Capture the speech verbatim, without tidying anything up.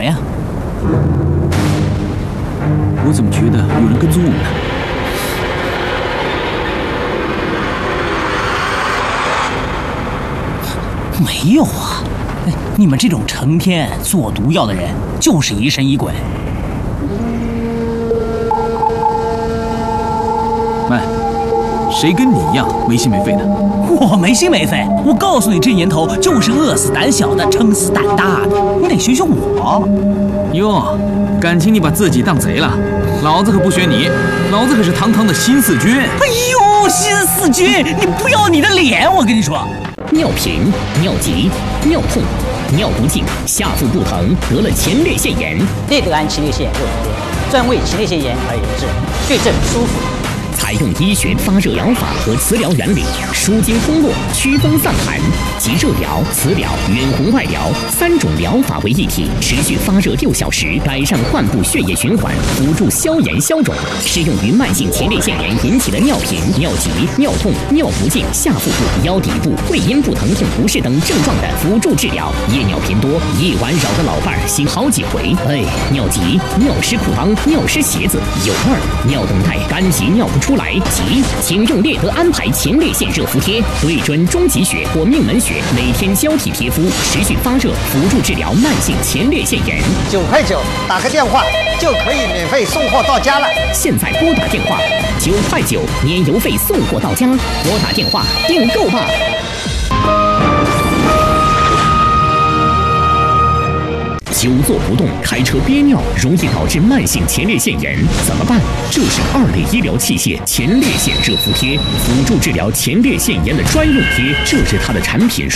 呀？ 我怎么觉得有人跟踪我们呢？ 没有啊，你们这种成天做毒药的人，就是疑神疑鬼。 喂，谁跟你一样没心没肺的？ 我没心没肺，我告诉你，这年头就是饿死胆小的，撑死胆大的，你得学学我。 哟，感情你把自己当贼了？老子可不学你，老子可是堂堂的新四军。 哎呦，新四军，你不要你的脸，我跟你说。 尿频、尿急、尿痛、尿不尽、下腹不疼，得了前列腺炎。 利德安前列腺热敷贴，专为前列腺炎而研制，对症舒服。 采用医学发热疗法和磁疗原理，舒筋通络、祛风散寒，集热疗、磁疗、远红外疗三种疗法为一体，持续发热六小时，改善患部血液循环，辅助消炎消肿。适用于慢性前列腺炎引起的尿频、尿急、尿痛、尿不尽、下腹部、腰底部、会阴部疼痛不适等症状的辅助治疗。夜尿频多，一晚扰得老伴儿醒好几回。哎，尿急、尿湿裤裆、尿湿鞋子，有味儿，尿等待干急尿不出来，急，请用列德安排前列腺热敷贴，对准中极穴或命门穴，每天交替贴敷，持续发热，辅助治疗慢性前列腺炎。 九块九，打个电话就可以免费送货到家了。 现在拨打电话，九块九，年邮费送货到家，拨打电话订购吧。久坐不动，开车憋尿，容易导致慢性前列腺炎，怎么办？这是二类医疗器械前列腺热敷贴，辅助治疗前列腺炎的专用贴，这是它的产品。